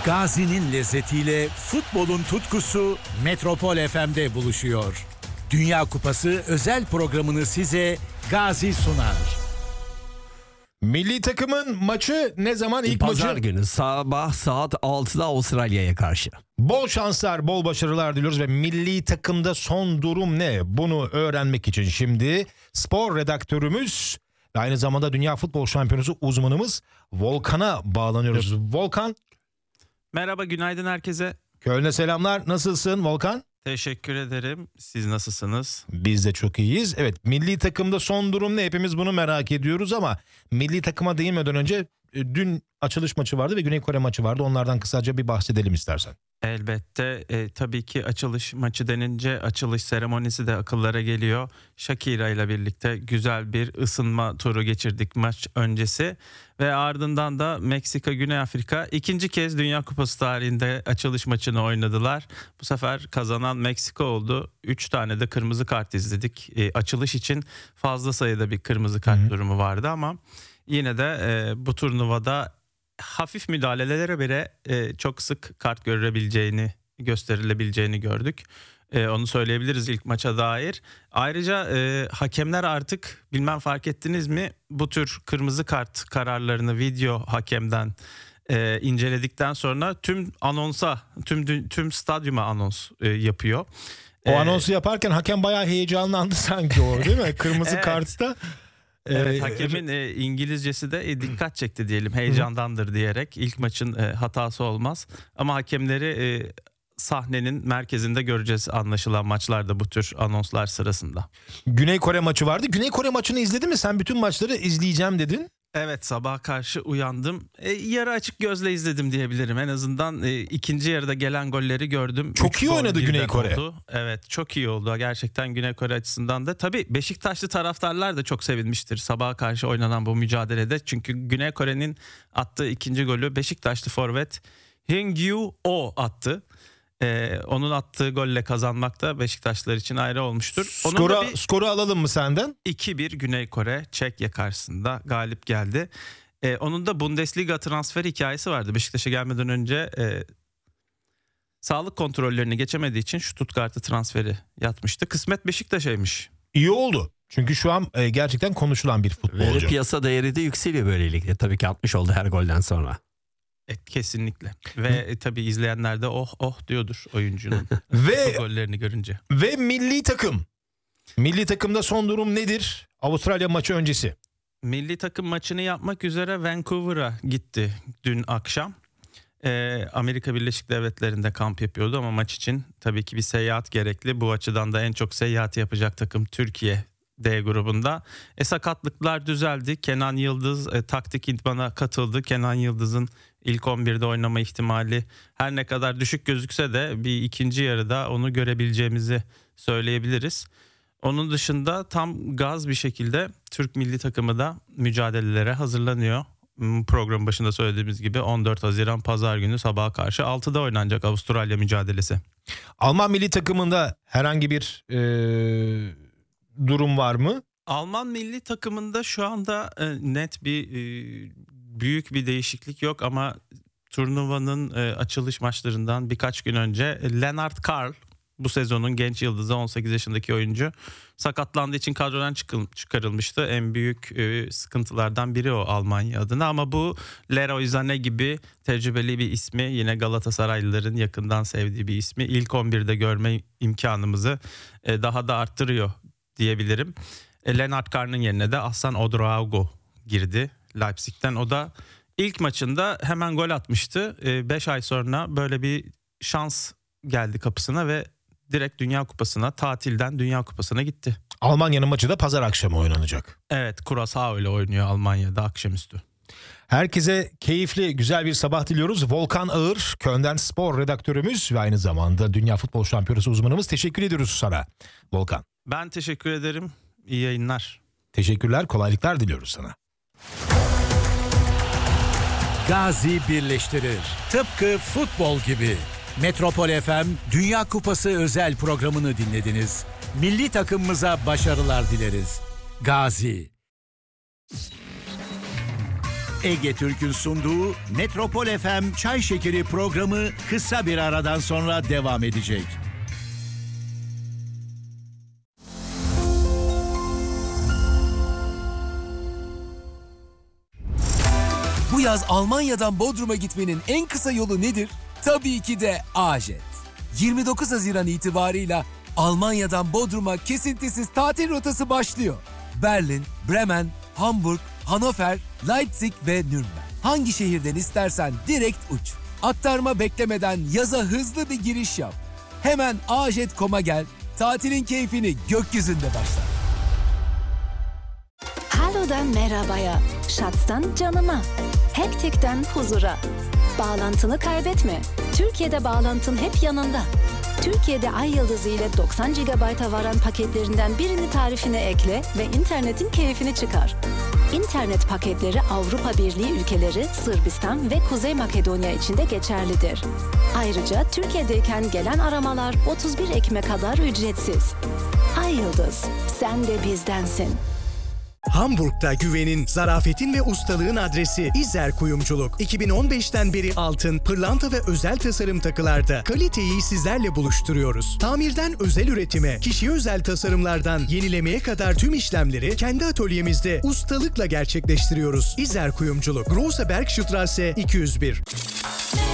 Gazi'nin lezzetiyle futbolun tutkusu Metropol FM'de buluşuyor. Dünya Kupası özel programını size Gazi sunar. Milli takımın maçı ne zaman? İlk Pazar maçı günü sabah saat 6'da Avustralya'ya karşı. Bol şanslar, bol başarılar diliyoruz ve milli takımda son durum ne? Bunu öğrenmek için şimdi spor redaktörümüz ve aynı zamanda Dünya Futbol Şampiyonası uzmanımız Volkan'a bağlanıyoruz. Volkan. Merhaba, günaydın herkese. Köln'e selamlar. Nasılsın Volkan? Teşekkür ederim. Siz nasılsınız? Biz de çok iyiyiz. Evet, milli takımda son durum ne? Hepimiz bunu merak ediyoruz ama milli takıma değinmeden önce dün açılış maçı vardı ve Güney Kore maçı vardı. Onlardan kısaca bir bahsedelim istersen. Elbette. Tabii ki açılış maçı denince açılış seremonisi de akıllara geliyor. Shakira ile birlikte güzel bir ısınma turu geçirdik maç öncesi. Ve ardından da Meksika, Güney Afrika ikinci kez Dünya Kupası tarihinde açılış maçını oynadılar. Bu sefer kazanan Meksika oldu. 3 tane de kırmızı kart izledik. Açılış için fazla sayıda bir kırmızı kart durumu vardı ama yine de bu turnuvada hafif müdahalelere bile çok sık kart gösterilebileceğini gördük. Onu söyleyebiliriz ilk maça dair. Ayrıca hakemler artık, bilmem fark ettiniz mi, bu tür kırmızı kart kararlarını video hakemden inceledikten sonra tüm stadyuma anons yapıyor. O anonsu yaparken hakem bayağı heyecanlandı sanki o, değil mi? Kırmızı Evet. kartta. Evet, hakemin İngilizcesi de dikkat çekti diyelim, heyecandandır diyerek. İlk maçın hatası olmaz ama hakemleri sahnenin merkezinde göreceğiz anlaşılan maçlarda bu tür anonslar sırasında. Güney Kore maçı vardı. Güney Kore maçını izledin mi? Sen bütün maçları izleyeceğim dedin. Evet, sabaha karşı uyandım. Yarı açık gözle izledim diyebilirim. En azından ikinci yarıda gelen golleri gördüm. Çok 3 iyi gol oynadı birden Güney Kore. oldu. Evet, çok iyi oldu. Gerçekten Güney Kore açısından da. Tabii Beşiktaşlı taraftarlar da çok sevinmiştir sabaha karşı oynanan bu mücadelede. Çünkü Güney Kore'nin attığı ikinci golü Beşiktaşlı forvet Heung-ju Oh attı. Onun attığı golle kazanmak da Beşiktaşlılar için ayrı olmuştur. Skoru alalım mı senden? 2-1 Güney Kore Çekya karşısında galip geldi. Onun da Bundesliga transfer hikayesi vardı. Beşiktaş'a gelmeden önce sağlık kontrollerini geçemediği için Stuttgart'a transferi yatmıştı. Kısmet Beşiktaş'aymış. İyi oldu. Çünkü şu an gerçekten konuşulan bir Ve futbolcu. piyasa değeri de yükseliyor böylelikle. Tabii ki 60 oldu her golden sonra. Kesinlikle. Ve tabii izleyenler de oh diyordur oyuncunun Ve gollerini görünce. ve milli takım. Milli takımda son durum nedir? Avustralya maçı öncesi. Milli takım maçını yapmak üzere Vancouver'a gitti dün akşam. Amerika Birleşik Devletleri'nde kamp yapıyordu ama maç için tabii ki bir seyahat gerekli. Bu açıdan da en çok seyahat yapacak takım Türkiye D grubunda. Sakatlıklar düzeldi. Kenan Yıldız taktik idmana katıldı. Kenan Yıldız'ın ilk 11'de oynama ihtimali her ne kadar düşük gözükse de bir ikinci yarıda onu görebileceğimizi söyleyebiliriz. Onun dışında tam gaz bir şekilde Türk milli takımı da mücadelelere hazırlanıyor. Programın başında söylediğimiz gibi 14 Haziran Pazar günü sabaha karşı 6'da oynanacak Avustralya mücadelesi. Alman milli takımında herhangi bir durum var mı? Alman milli takımında şu anda net bir büyük bir değişiklik yok ama turnuvanın açılış maçlarından birkaç gün önce Lennart Karl, bu sezonun genç yıldızı 18 yaşındaki oyuncu, sakatlandığı için kadrodan çıkarılmıştı. En büyük sıkıntılardan biri o Almanya adına ama bu Leroy Sané gibi tecrübeli bir ismi, yine Galatasaraylıların yakından sevdiği bir ismi ilk 11'de görme imkanımızı daha da arttırıyor diyebilirim. Lennart Karl'ın yerine de Ahsan Odraogo girdi Leipzig'ten. O da ilk maçında hemen gol atmıştı. 5 ay sonra böyle bir şans geldi kapısına ve direkt Dünya Kupası'na, tatilden Dünya Kupası'na gitti. Almanya'nın maçı da pazar akşamı oynanacak. Evet, Curaçao ile oynuyor Almanya'da akşamüstü. Herkese keyifli, güzel bir sabah diliyoruz. Volkan Ağır, Köln'den spor redaktörümüz ve aynı zamanda Dünya Futbol Şampiyonası uzmanımız. Teşekkür ediyoruz sana Volkan. Ben teşekkür ederim. İyi yayınlar. Teşekkürler, kolaylıklar diliyoruz sana. Gazi birleştirir. Tıpkı futbol gibi. Metropol FM Dünya Kupası özel programını dinlediniz. Milli takımımıza başarılar dileriz. Gazi. Ege Türk'ün sunduğu Metropol FM Çay Şekeri programı kısa bir aradan sonra devam edecek. Bu yaz Almanya'dan Bodrum'a gitmenin en kısa yolu nedir? Tabii ki de A-Jet. 29 Haziran itibarıyla Almanya'dan Bodrum'a kesintisiz tatil rotası başlıyor. Berlin, Bremen, Hamburg, Hannover, Leipzig ve Nürnberg. Hangi şehirden istersen direkt uç. Aktarma beklemeden yaza hızlı bir giriş yap. Hemen ajet.com'a gel, tatilin keyfini gökyüzünde başla. Halo'dan merhabaya, şatstan canıma, hektikten huzura. Bağlantını kaybetme. Türkiye'de bağlantın hep yanında. Türkiye'de Ay Yıldızı ile 90 GB'a varan paketlerinden birini tarifine ekle ve internetin keyfini çıkar. İnternet paketleri Avrupa Birliği ülkeleri, Sırbistan ve Kuzey Makedonya için de geçerlidir. Ayrıca Türkiye'deyken gelen aramalar 31 Ekim'e kadar ücretsiz. Ay Yıldız, sen de bizdensin. Hamburg'da güvenin, zarafetin ve ustalığın adresi İzzer Kuyumculuk. 2015'ten beri altın, pırlanta ve özel tasarım takılarda kaliteyi sizlerle buluşturuyoruz. Tamirden özel üretime, kişiye özel tasarımlardan yenilemeye kadar tüm işlemleri kendi atölyemizde ustalıkla gerçekleştiriyoruz. İzzer Kuyumculuk, Große Bergstraße 201.